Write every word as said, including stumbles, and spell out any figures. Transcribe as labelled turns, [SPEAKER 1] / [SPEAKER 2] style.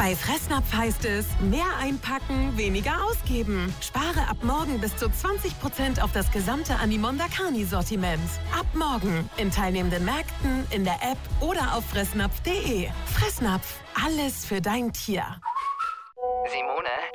[SPEAKER 1] Bei Fressnapf heißt es, mehr einpacken, weniger ausgeben. Spare ab morgen bis zu zwanzig Prozent auf das gesamte Animonda Carni-Sortiment. Ab morgen in teilnehmenden Märkten, in der App oder auf fressnapf punkt de. Fressnapf, alles für dein Tier.
[SPEAKER 2] Simone,